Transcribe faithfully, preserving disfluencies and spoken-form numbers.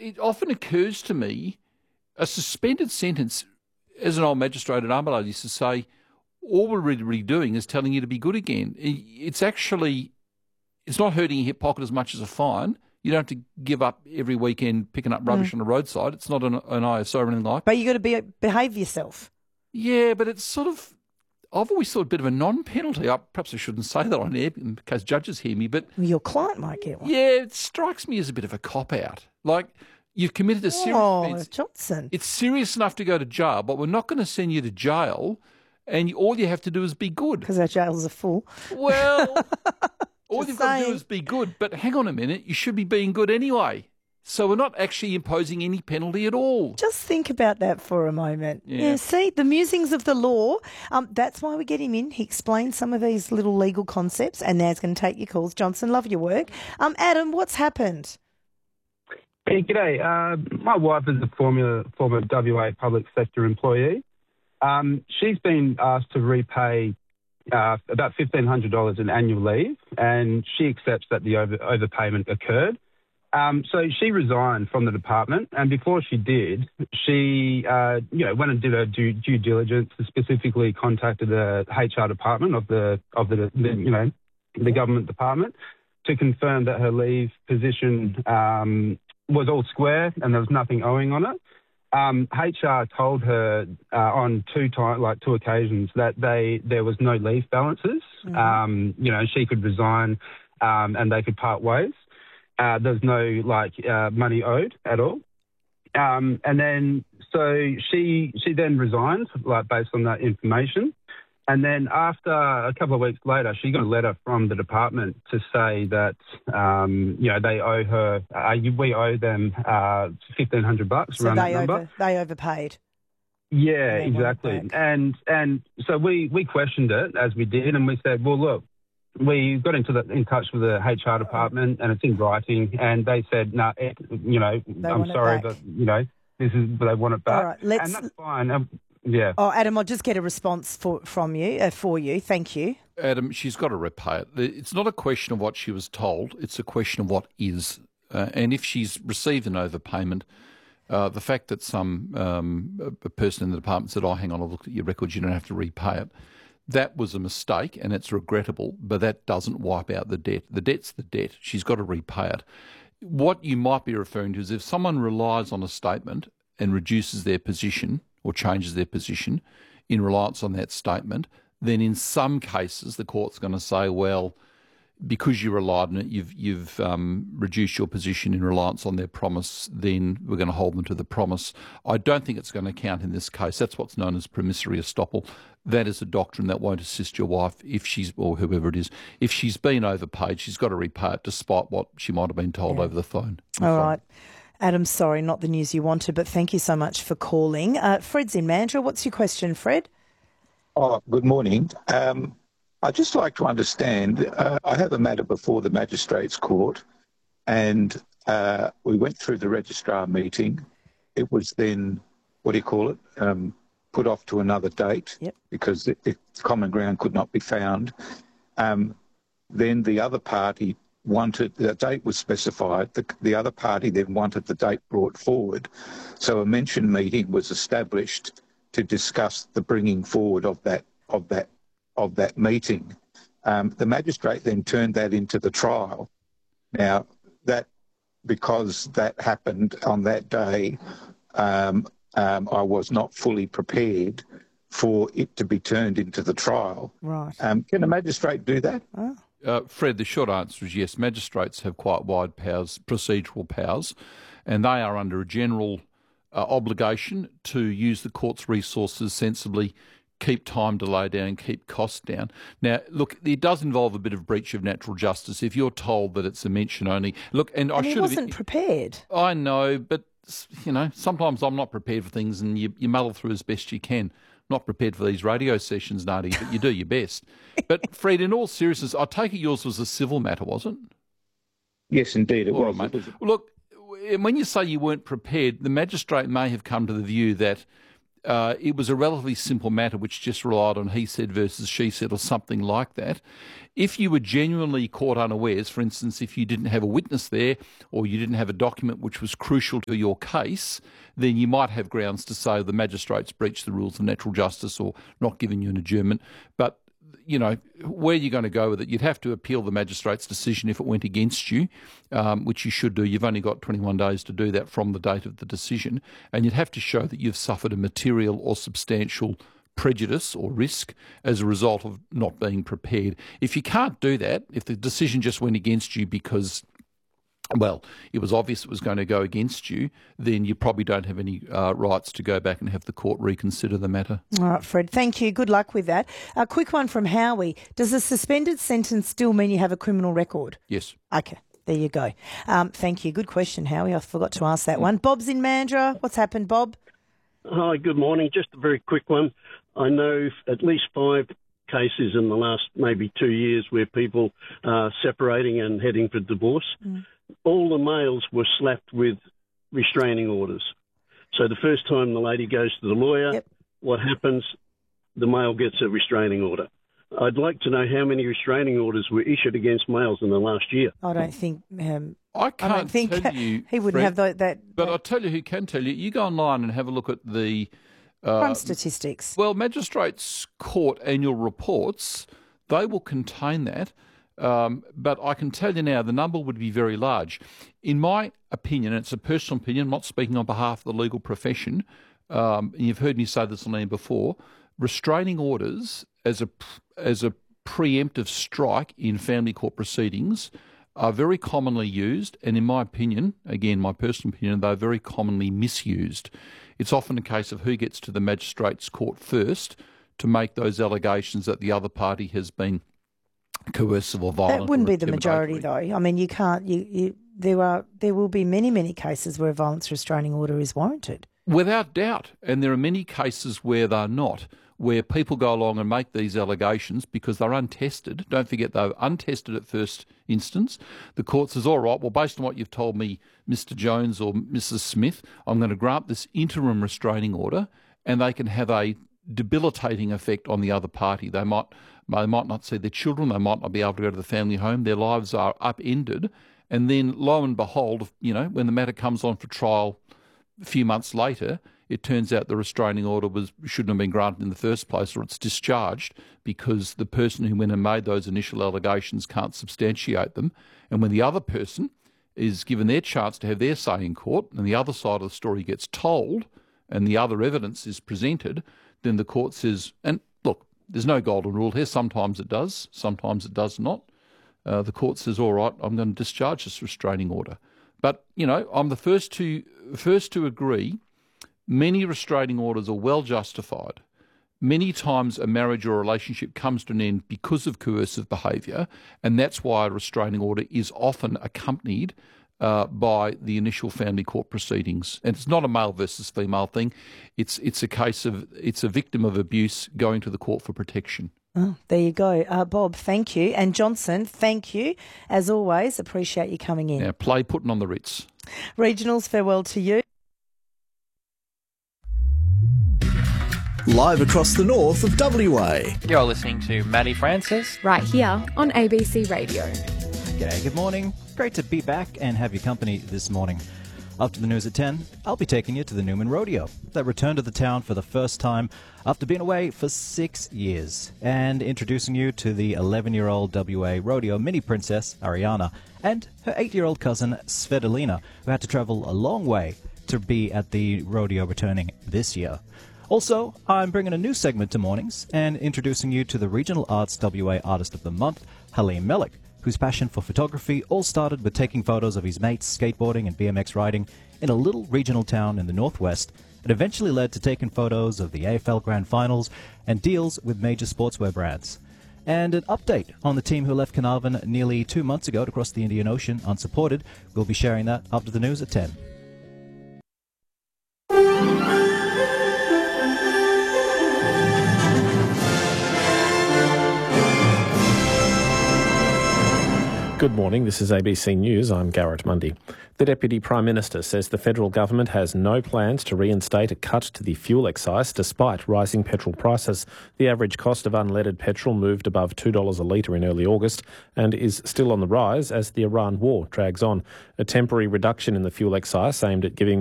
it often occurs to me, a suspended sentence, as an old magistrate at Armadale used to say, all we're really doing is telling you to be good again. It's actually, it's not hurting your hip pocket as much as a fine. You don't have to give up every weekend picking up rubbish mm. on the roadside. It's not an, an I S O or anything like that. But you've got to be, behave yourself. Yeah, but it's sort of, I've always thought a bit of a non-penalty. I, perhaps I shouldn't say that on air in case judges hear me, but... Your client might get one. Yeah, it strikes me as a bit of a cop-out. Like, you've committed a serious oh, offence. Johnson. It's serious enough to go to jail, but we're not going to send you to jail, and you, all you have to do is be good. Because our jails are full. Well, all you've saying. got to do is be good. But hang on a minute, you should be being good anyway. So we're not actually imposing any penalty at all. Just think about that for a moment. Yeah, yeah see, the musings of the law. Um, that's why we get him in. He explains some of these little legal concepts, and now he's going to take your calls. Johnson, love your work. Um, Adam, what's happened? Hey, g'day. Uh, my wife is a former, former W A public sector employee. Um, she's been asked to repay uh, about fifteen hundred dollars in annual leave, and she accepts that the over, overpayment occurred. Um, so she resigned from the department, and before she did, she uh, you know went and did her due, due diligence. Specifically, contacted the H R department of the of the, the you know the government department to confirm that her leave position um, was all square and there was nothing owing on it. Um, H R told her uh, on two time, like two occasions that they there was no leave balances. Mm-hmm. Um, you know, she could resign um, and they could part ways. Uh, there's no like uh, money owed at all. Um, and then so she she then resigned, like based on that information. And then after a couple of weeks later, she got a letter from the department to say that um, you know they owe her. Uh, we owe them uh, fifteen hundred bucks. So around they that number. over they overpaid. Yeah, exactly. And and so we we questioned it as we did, and we said, well, look, we got into the, in touch with the H R department, and it's in writing, and they said, no, nah, you know, they I'm sorry, but you know, this is they want it back. All right, let's, and that's fine. Um, Yeah. Oh, Adam, I'll just get a response for, from you, uh, for you. Thank you. Adam, she's got to repay it. It's not a question of what she was told. It's a question of what is. Uh, and if she's received an overpayment, uh, the fact that some um, a person in the department said, oh, hang on, I've looked at your records, you don't have to repay it, that was a mistake and it's regrettable, but that doesn't wipe out the debt. The debt's the debt. She's got to repay it. What you might be referring to is if someone relies on a statement and reduces their position or changes their position in reliance on that statement, then in some cases the court's going to say, well, because you relied on it, you've you've um, reduced your position in reliance on their promise, then we're going to hold them to the promise. I don't think it's going to count in this case. That's what's known as promissory estoppel. That is a doctrine that won't assist your wife if she's, or whoever it is, if she's been overpaid, she's got to repay it despite what she might have been told yeah. over the phone. All phone. right. Adam, sorry, not the news you wanted, but thank you so much for calling. Uh, Fred's in Mandurah. What's your question, Fred? Oh, good morning. Um, I'd just like to understand, uh, I have a matter before the Magistrates Court, and uh, we went through the registrar meeting. It was then, what do you call it, um, put off to another date yep. because the, the common ground could not be found. Um, then the other party wanted, the date was specified, the, the other party then wanted the date brought forward. So a mentioned meeting was established to discuss the bringing forward of that of that of that meeting. Um, the magistrate then turned that into the trial. Now that because that happened on that day, um, um, I was not fully prepared for it to be turned into the trial. Right. Um, can a magistrate do that? Oh. Uh, Fred, the short answer is yes. Magistrates have quite wide powers, procedural powers, and they are under a general uh, obligation to use the court's resources sensibly, keep time delay down, keep costs down. Now, look, it does involve a bit of breach of natural justice. If you're told that it's a mention only, look, and, and I he should wasn't have, prepared. I know, but you know, sometimes I'm not prepared for things, and you, you muddle through as best you can. Not prepared for these radio sessions, Nadia, but you do your best. But, Fred, in all seriousness, I take it yours was a civil matter, wasn't it? Yes, indeed, it all was. Right, mate. Well, look, when you say you weren't prepared, the magistrate may have come to the view that uh, it was a relatively simple matter which just relied on he said versus she said or something like that. If you were genuinely caught unawares, for instance, if you didn't have a witness there or you didn't have a document which was crucial to your case, then you might have grounds to say the magistrates breached the rules of natural justice or not giving you an adjournment. But you know, where you're going to go with it, you'd have to appeal the magistrate's decision if it went against you, um, which you should do. You've only got twenty-one days to do that from the date of the decision, and you'd have to show that you've suffered a material or substantial prejudice or risk as a result of not being prepared. If you can't do that, if the decision just went against you because, well, it was obvious it was going to go against you, then you probably don't have any uh, rights to go back and have the court reconsider the matter. All right, Fred, thank you. Good luck with that. A quick one from Howie. Does a suspended sentence still mean you have a criminal record? Yes. Okay, there you go. Um, thank you. Good question, Howie. I forgot to ask that one. Bob's in Mandurah. What's happened, Bob? Hi, good morning. Just a very quick one. I know at least five cases in the last maybe two years where people are separating and heading for divorce. Mm. All the males were slapped with restraining orders. So the first time the lady goes to the lawyer, yep. What happens? The male gets a restraining order. I'd like to know how many restraining orders were issued against males in the last year. I don't think... Um, I can't I don't think tell you, he wouldn't Fred, have that, that... But that... I'll tell you who can tell you. You go online and have a look at the... Uh, crime statistics. Well, Magistrates Court annual reports, they will contain that. Um, but I can tell you now the number would be very large. In my opinion, and it's a personal opinion, I'm not speaking on behalf of the legal profession, um, and you've heard me say this on air before, restraining orders as a, as a preemptive strike in family court proceedings are very commonly used, and in my opinion, again, my personal opinion, they're very commonly misused. It's often a case of who gets to the magistrates' court first to make those allegations that the other party has been coercive or violent. That wouldn't be the majority, though. I mean, you can't. You, you there are there will be many many cases where a violence restraining order is warranted. Without doubt, and there are many cases where they're not, where people go along and make these allegations because they're untested. Don't forget they were untested at first instance. The court says, all right, well, based on what you've told me, Mister Jones or Missus Smith, I'm going to grant this interim restraining order, and they can have a debilitating effect on the other party. They might they might not see their children, they might not be able to go to the family home, their lives are upended, and then lo and behold, you know, when the matter comes on for trial a few months later, it turns out the restraining order was shouldn't have been granted in the first place, or it's discharged because the person who went and made those initial allegations can't substantiate them. And when the other person is given their chance to have their say in court and the other side of the story gets told and the other evidence is presented, then the court says, and look, there's no golden rule here. Sometimes it does, sometimes it does not. Uh, the court says, all right, I'm going to discharge this restraining order. But, you know, I'm the first to first to agree many restraining orders are well justified. Many times a marriage or a relationship comes to an end because of coercive behaviour, and that's why a restraining order is often accompanied uh, by the initial family court proceedings. And it's not a male versus female thing. It's it's a case of it's a victim of abuse going to the court for protection. Oh, there you go. Uh, Bob, thank you. And Johnson, thank you. As always, appreciate you coming in. Now, play putting on the Ritz. Regionals, farewell to you. Live across the north of W A. You're listening to Maddie Francis. Right here on A B C Radio. G'day, good morning. Great to be back and have your company this morning. After the news at ten, I'll be taking you to the Newman Rodeo that returned to the town for the first time after being away for six years, and introducing you to the eleven-year-old W A Rodeo mini princess, Ariana, and her eight-year-old cousin, Svetlana, who had to travel a long way to be at the rodeo returning this year. Also, I'm bringing a new segment to mornings and introducing you to the Regional Arts W A Artist of the Month, Halim Malik, whose passion for photography all started with taking photos of his mates skateboarding and B M X riding in a little regional town in the northwest, and eventually led to taking photos of the A F L Grand Finals and deals with major sportswear brands. And an update on the team who left Carnarvon nearly two months ago to cross the Indian Ocean unsupported. We'll be sharing that after the news at ten. Good morning, this is A B C News, I'm Garrett Mundy. The Deputy Prime Minister says the federal government has no plans to reinstate a cut to the fuel excise despite rising petrol prices. The average cost of unleaded petrol moved above two dollars a litre in early August and is still on the rise as the Iran war drags on. A temporary reduction in the fuel excise aimed at giving